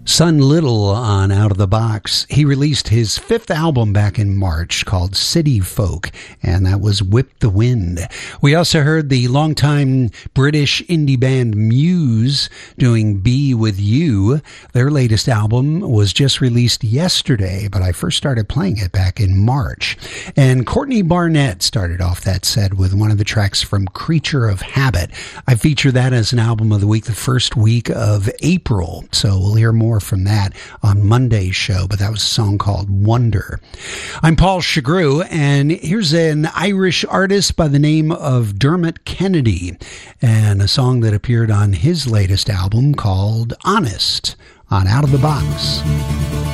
Son Little on Out of the Box. He released his fifth album back in March called City Folk, and that was Whip the Wind. We also heard the longtime British indie band Muse doing Be With You. Their latest album was just released yesterday, but I first started playing it back in March. And Courtney Barnett started off that set with one of the tracks from Creature of Habit. I feature that as an album of the week the first week of April, so we'll hear more from that on Monday's show, but that was a song called Wonder. I'm Paul Shagrew, and here's an Irish artist by the name of Dermot Kennedy, and a song that appeared on his latest album called Honest on Out of the Box.